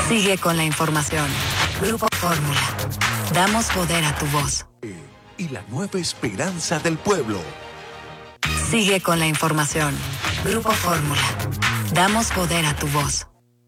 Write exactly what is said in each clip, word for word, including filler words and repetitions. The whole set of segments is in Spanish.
Sigue con la información. Grupo Fórmula. Damos poder a tu voz. Y la nueva esperanza del pueblo. Sigue con la información. Grupo Fórmula. Damos poder a tu voz.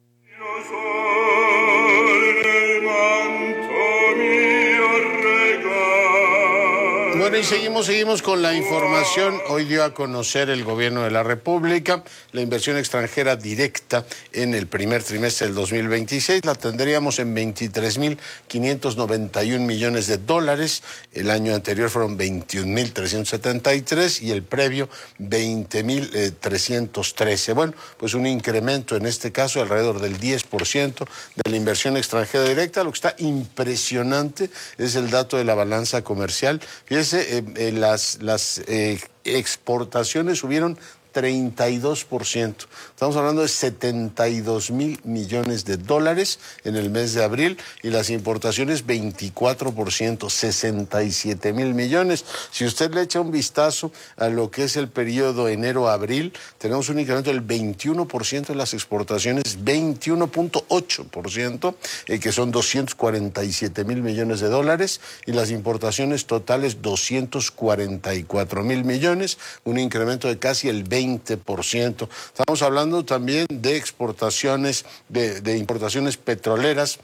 Bueno, y seguimos, seguimos con la información. Hoy dio a conocer el gobierno de la República la inversión extranjera directa en el primer trimestre del dos mil veintiséis. La tendríamos en veintitrés mil quinientos noventa y un millones de dólares. El año anterior fueron veintiún mil trescientos setenta y tres y el previo veinte mil trescientos trece. Bueno, pues un incremento en este caso alrededor del diez por ciento de la inversión extranjera directa. Lo que está impresionante es el dato de la balanza comercial. Fíjese, Eh, eh, las, las eh, exportaciones subieron treinta y dos por ciento. Estamos hablando de setenta y dos mil millones de dólares en el mes de abril y las importaciones veinticuatro por ciento, sesenta y siete mil millones. Si usted le echa un vistazo a lo que es el periodo enero-abril, tenemos un incremento del veintiuno por ciento de las exportaciones, veintiuno punto ocho por ciento, eh, que son doscientos cuarenta y siete mil millones de dólares, y las importaciones totales doscientos cuarenta y cuatro mil millones, un incremento de casi el veinte por ciento. Estamos hablando también de exportaciones, de, de importaciones petroleras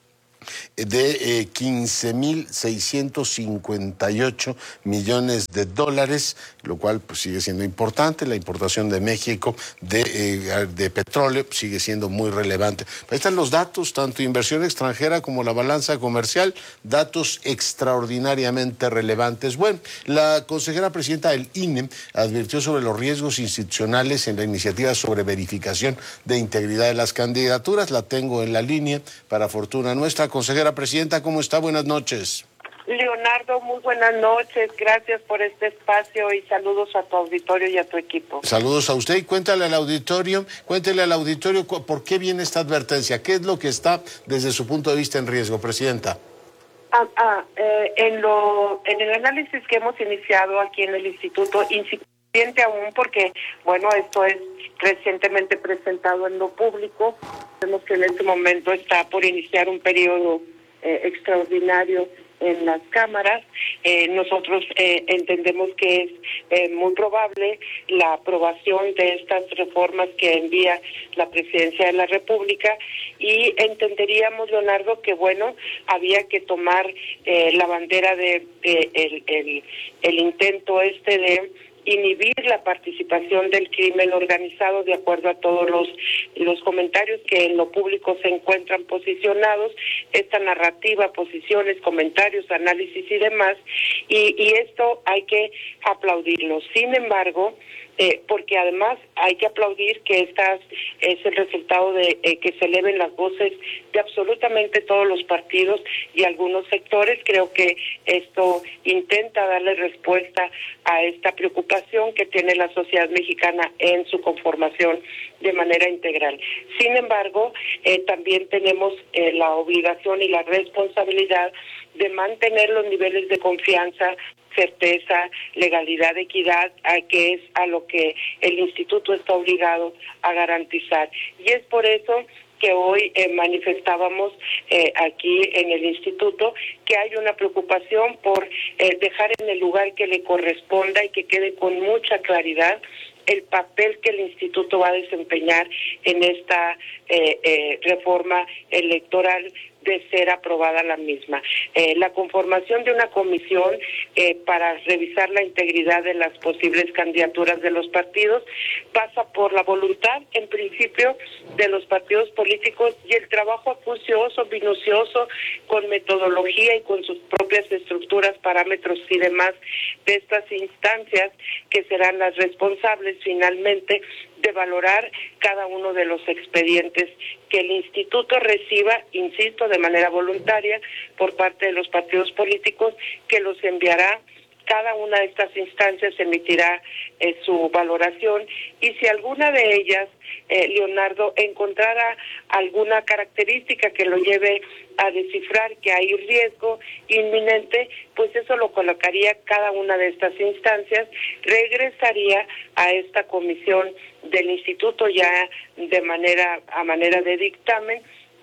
de eh, quince mil seiscientos cincuenta y ocho millones de dólares, lo cual pues, sigue siendo importante. La importación de México de, eh, de petróleo sigue siendo muy relevante. Ahí están los datos, tanto inversión extranjera como la balanza comercial, datos extraordinariamente relevantes. Bueno, la consejera presidenta del I N E advirtió sobre los riesgos institucionales en la iniciativa sobre verificación de integridad de las candidaturas. La tengo en la línea, para fortuna nuestra. Consejera presidenta, ¿cómo está? Buenas noches. Leonardo, muy buenas noches. Gracias por este espacio y saludos a tu auditorio y a tu equipo. Saludos a usted y cuéntale al auditorio, cuéntele al auditorio por qué viene esta advertencia, qué es lo que está desde su punto de vista en riesgo, presidenta. Ah, ah, eh, en, lo, en el análisis que hemos iniciado aquí en el Instituto, incipiente aún porque, bueno, esto es recientemente presentado en lo público. Vemos que en este momento está por iniciar un periodo eh, extraordinario en las cámaras. Eh, nosotros eh, entendemos que es eh, muy probable la aprobación de estas reformas que envía la Presidencia de la República, y entenderíamos, Leonardo, que bueno, había que tomar eh, la bandera de, de el, el, el intento este de inhibir la participación del crimen organizado, de acuerdo a todos los los comentarios que en lo público se encuentran posicionados, esta narrativa, posiciones, comentarios, análisis y demás, y, y esto hay que aplaudirlo. Sin embargo, Eh, porque además hay que aplaudir que estas es el resultado de eh, que se eleven las voces de absolutamente todos los partidos y algunos sectores. Creo que esto intenta darle respuesta a esta preocupación que tiene la sociedad mexicana en su conformación de manera integral. Sin embargo, eh, también tenemos eh, la obligación y la responsabilidad de mantener los niveles de confianza, certeza, legalidad, equidad, a que es a lo que el instituto está obligado a garantizar. Y es por eso que hoy eh, manifestábamos eh, aquí en el instituto que hay una preocupación por eh, dejar en el lugar que le corresponda y que quede con mucha claridad el papel que el instituto va a desempeñar en esta eh, eh, reforma electoral, de ser aprobada la misma. Eh, la conformación de una comisión eh, para revisar la integridad de las posibles candidaturas de los partidos pasa por la voluntad, en principio, de los partidos políticos y el trabajo acucioso, minucioso, con metodología y con sus propias estructuras, parámetros y demás de estas instancias que serán las responsables finalmente de valorar cada uno de los expedientes que el instituto reciba, insisto, de manera voluntaria por parte de los partidos políticos, que los enviará. Cada una de estas instancias emitirá eh, su valoración, y si alguna de ellas, eh, Leonardo, encontrara alguna característica que lo lleve a descifrar que hay riesgo inminente, pues eso lo colocaría cada una de estas instancias, regresaría a esta comisión del instituto ya de manera a manera de dictamen,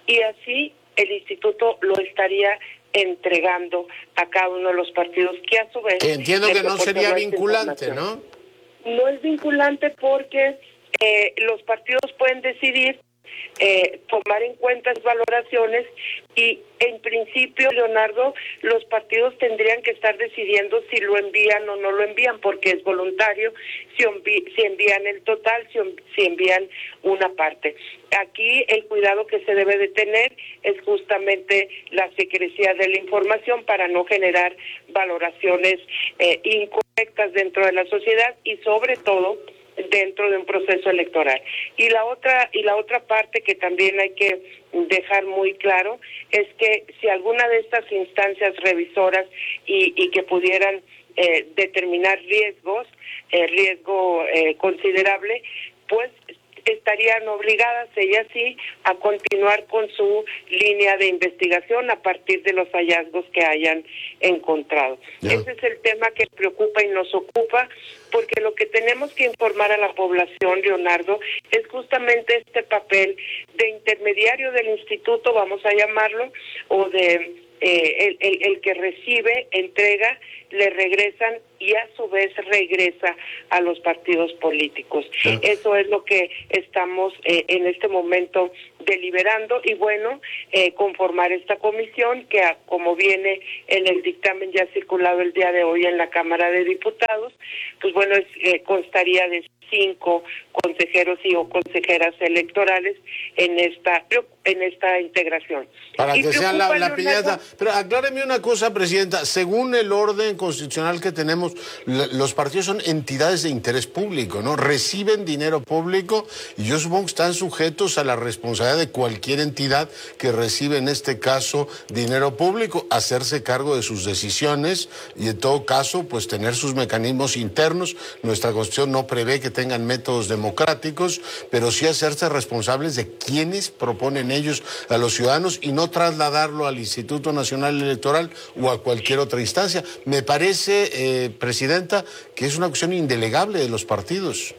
y así el instituto lo estaría entregando a cada uno de los partidos, que a su vez... Que entiendo que no sería vinculante, ¿no? No es vinculante porque eh, los partidos pueden decidir eh, tomar en cuenta las valoraciones y en principio, Leonardo, los partidos tendrían que estar decidiendo si lo envían o no lo envían, porque es voluntario, si, envi si envían el total, si, si envían una parte. Aquí el cuidado que se debe de tener es justamente la secrecía de la información para no generar valoraciones eh, incorrectas dentro de la sociedad y sobre todo dentro de un proceso electoral. Y la otra y la otra parte que también hay que dejar muy claro es que si alguna de estas instancias revisoras y, y que pudieran eh, determinar riesgos, eh, riesgo eh, considerable, pues estarían obligadas, ellas sí, a continuar con su línea de investigación a partir de los hallazgos que hayan encontrado. Yeah. Ese es el tema que preocupa y nos ocupa, porque lo que tenemos que informar a la población, Leonardo, es justamente este papel de intermediario del instituto, vamos a llamarlo, o de eh, el, el, el que recibe, entrega, le regresan y a su vez regresa a los partidos políticos. Sí. Eso es lo que estamos eh, en este momento deliberando y bueno, eh, conformar esta comisión que a, como viene en el dictamen ya circulado el día de hoy en la Cámara de Diputados, pues bueno, es, eh, constaría de cinco consejeros y o consejeras electorales en esta en esta integración. Para que sea la, la piñata. Pero acláreme una cosa, Presidenta. Según el orden constitucional que tenemos, los partidos son entidades de interés público, ¿no? Reciben dinero público y yo supongo que están sujetos a la responsabilidad de cualquier entidad que recibe, en este caso, dinero público, hacerse cargo de sus decisiones y, en todo caso, pues tener sus mecanismos internos. Nuestra Constitución no prevé que tengan métodos democráticos, pero sí hacerse responsables de quienes proponen ellos a los ciudadanos y no trasladarlo al Instituto Nacional Electoral o a cualquier otra instancia. Me parece, eh, Presidenta, que es una cuestión indelegable de los partidos.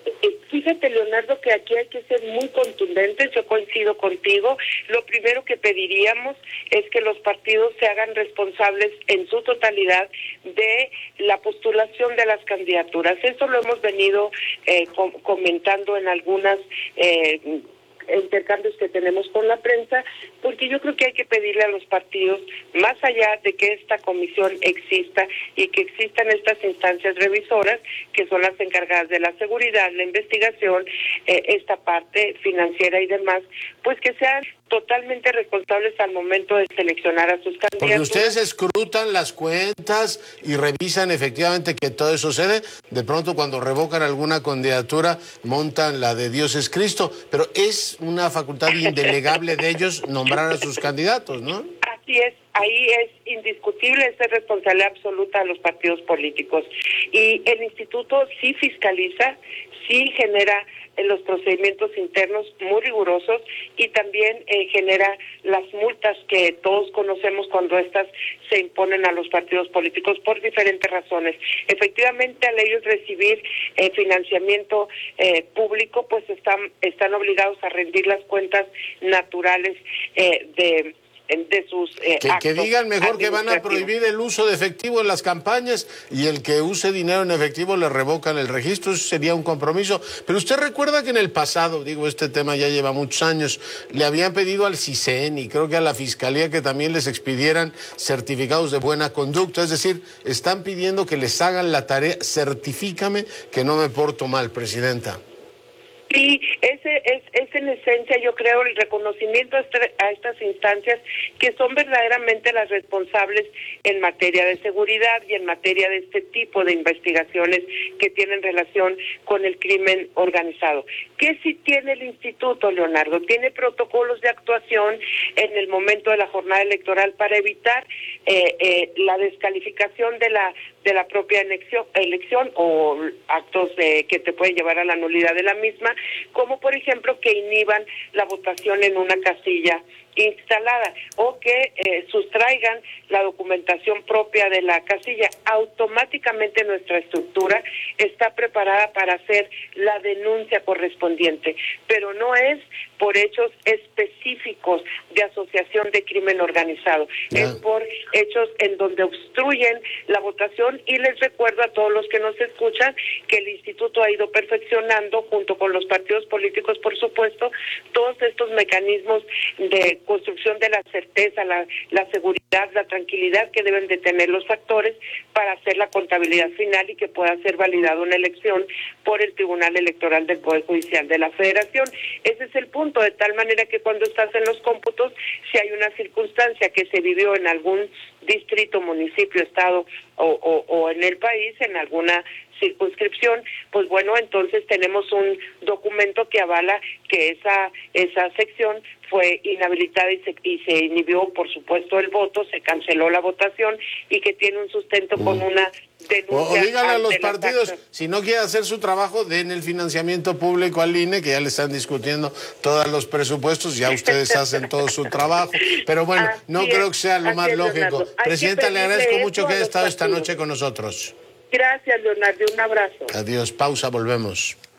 Fíjate, Leonardo, que aquí hay que ser muy contundentes, yo coincido contigo. Lo primero que pediríamos es que los partidos se hagan responsables en su totalidad de la postulación de las candidaturas. Eso lo hemos venido eh, com comentando en algunas eh, intercambios que tenemos con la prensa, porque yo creo que hay que pedirle a los partidos, más allá de que esta comisión exista y que existan estas instancias revisoras, que son las encargadas de la seguridad, la investigación, eh, esta parte financiera y demás, pues que sean totalmente responsables al momento de seleccionar a sus candidatos. Porque ustedes escrutan las cuentas y revisan efectivamente que todo eso sucede. De pronto, cuando revocan alguna candidatura, montan la de Dios es Cristo, pero es una facultad indelegable de ellos nombrar a sus candidatos, ¿no? Así es, ahí es indiscutible, es responsabilidad absoluta de los partidos políticos. Y el instituto sí fiscaliza, sí genera en los procedimientos internos muy rigurosos y también eh, genera las multas que todos conocemos cuando estas se imponen a los partidos políticos por diferentes razones. Efectivamente, al ellos recibir eh, financiamiento eh, público, pues están están obligados a rendir las cuentas naturales eh, de de sus eh, que, que digan mejor que van a prohibir el uso de efectivo en las campañas y el que use dinero en efectivo le revocan el registro. Eso sería un compromiso. Pero usted recuerda que en el pasado, digo, este tema ya lleva muchos años, le habían pedido al CISEN y creo que a la Fiscalía que también les expidieran certificados de buena conducta. Es decir, están pidiendo que les hagan la tarea. Certifícame que no me porto mal, Presidenta. Sí, ese es, es en esencia, yo creo, el reconocimiento a, este, a estas instancias que son verdaderamente las responsables en materia de seguridad y en materia de este tipo de investigaciones que tienen relación con el crimen organizado. ¿Qué sí tiene el instituto, Leonardo? Tiene protocolos de actuación en el momento de la jornada electoral para evitar eh, eh, la descalificación de la de la propia elección, elección o actos de, que te pueden llevar a la nulidad de la misma, como por ejemplo que inhiban la votación en una casilla instalada o que eh, sustraigan la documentación propia de la casilla. Automáticamente nuestra estructura está preparada para hacer la denuncia correspondiente, pero no es por hechos específicos de asociación de crimen organizado, yeah. es por hechos en donde obstruyen la votación. Y les recuerdo a todos los que nos escuchan que el instituto ha ido perfeccionando, junto con los partidos políticos, por supuesto, todos estos mecanismos de construcción de la certeza, la, la seguridad, la tranquilidad que deben de tener los actores para hacer la contabilidad final y que pueda ser validada una elección por el Tribunal Electoral del Poder Judicial de la Federación. Ese es el punto, de tal manera que cuando estás en los cómputos, si hay una circunstancia que se vivió en algún distrito, municipio, estado o, o, o en el país, en alguna circunscripción, pues bueno, entonces tenemos un documento que avala que esa esa sección fue inhabilitada y se, y se inhibió, por supuesto, el voto, se canceló la votación y que tiene un sustento mm. con una denuncia. O, o díganle a los partidos, si no quiere hacer su trabajo, den el financiamiento público al I N E, que ya le están discutiendo todos los presupuestos, ya ustedes hacen todo su trabajo. Pero bueno, así no es, creo que sea lo más es, lógico. Presidenta, le agradezco mucho que haya estado esta noche con nosotros. Gracias, Leonardo. Un abrazo. Adiós. Pausa, volvemos.